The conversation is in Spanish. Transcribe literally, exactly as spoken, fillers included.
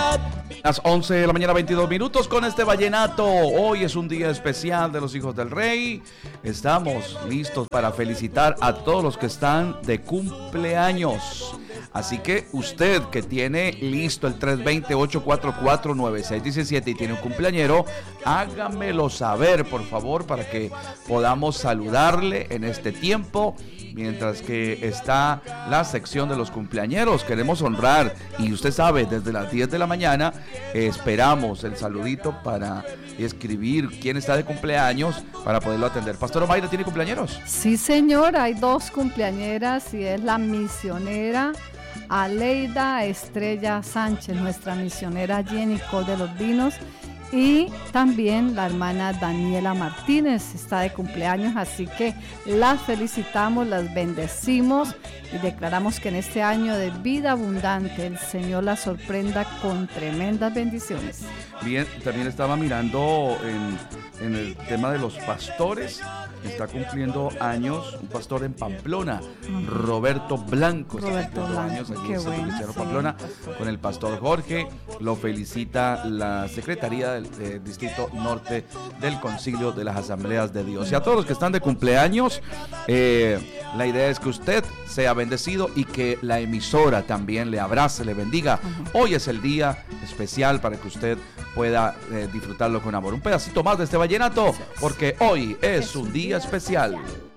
Las once de la mañana, veintidós minutos con este vallenato. Hoy es un día especial de los hijos del rey. Estamos listos para felicitar a todos los que están de cumpleaños. Así que usted que tiene listo el tres dos cero, ocho cuatro cuatro, nueve seis uno siete y tiene un cumpleañero, hágamelo saber, por favor, para que podamos saludarle en este tiempo. Mientras que está la sección de los cumpleañeros, queremos honrar, y usted sabe, desde las diez de la mañana eh, esperamos el saludito para escribir quién está de cumpleaños para poderlo atender. Pastor Omaira, ¿tiene cumpleañeros? Sí, señor, hay dos cumpleañeras y es la misionera Aleida Estrella Sánchez, nuestra misionera allí en Icod de los Vinos, y también la hermana Daniela Martínez está de cumpleaños, así que las felicitamos, las bendecimos y declaramos que en este año de vida abundante el Señor las sorprenda con tremendas bendiciones. Bien, también estaba mirando en, en el tema de los pastores. Está cumpliendo años un pastor en Pamplona, uh-huh. Roberto Blanco. Roberto Blanco, años aquí qué en bueno, Cristiano sí. Pamplona, con el pastor Jorge. Lo felicita la Secretaría del eh, Distrito Norte del Concilio de las Asambleas de Dios. Y a todos los que están de cumpleaños, eh, la idea es que usted sea bendecido y que la emisora también le abrace, le bendiga. Uh-huh. Hoy es el día especial para que usted pueda eh, disfrutarlo con amor. Un pedacito más de este vallenato, porque hoy es un día especial.